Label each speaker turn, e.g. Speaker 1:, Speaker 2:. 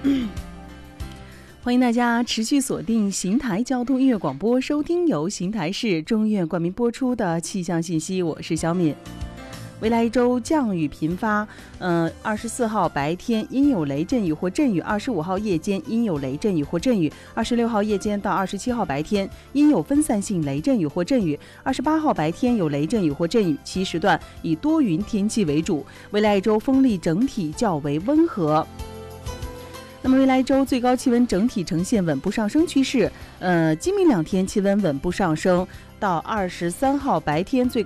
Speaker 1: 欢迎大家持续锁定邢台交通音乐广播，收听由邢台市中医院冠名播出的气象信息。我是小敏。未来一周降雨频发，24号白天阴有雷阵雨或阵雨，25号夜间阴有雷阵雨或阵雨，26号夜间到27号白天阴有分散性雷阵雨或阵雨，28号白天有雷阵雨或阵雨，其时段以多云天气为主。未来一周风力整体较为温和。那么未来一周最高气温整体呈现稳步上升趋势，今明两天气温稳步上升，到23号白天最